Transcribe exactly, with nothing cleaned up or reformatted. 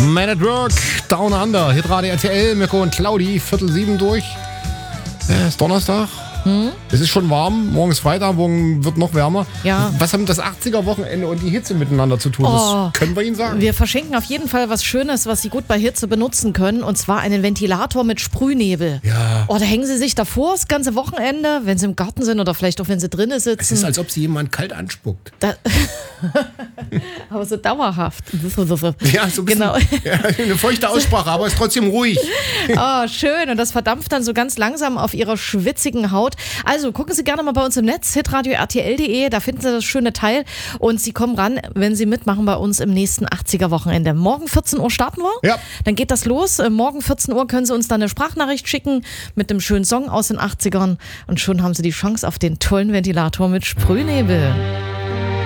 Man at Work, Down Under, Hitradio R T L, Mirko und Claudi, Viertel sieben durch. Es ist Donnerstag. Hm? Es ist schon warm, morgen ist Freitag, morgen wird noch wärmer. Ja. Was haben das achtziger-Wochenende und die Hitze miteinander zu tun? Oh, das können wir Ihnen sagen. Wir verschenken auf jeden Fall was Schönes, was Sie gut bei Hitze benutzen können. Und zwar einen Ventilator mit Sprühnebel. Ja. Oh, da hängen Sie sich davor das ganze Wochenende, wenn Sie im Garten sind oder vielleicht auch wenn Sie drinnen sitzen. Es ist, als ob Sie jemand kalt anspuckt. Da aber so dauerhaft. Ja, so ein bisschen, genau. Ja, eine feuchte Aussprache, aber ist trotzdem ruhig. Oh, schön. Und das verdampft dann so ganz langsam auf Ihrer schwitzigen Haut. Also gucken Sie gerne mal bei uns im Netz, hitradio R T L punkt de, da finden Sie das schöne Teil. Und Sie kommen ran, wenn Sie mitmachen bei uns im nächsten achtziger-Wochenende. Morgen vierzehn Uhr starten wir. Ja. Dann geht das los. Morgen vierzehn Uhr können Sie uns dann eine Sprachnachricht schicken mit einem schönen Song aus den achtzigern. Und schon haben Sie die Chance auf den tollen Ventilator mit Sprühnebel.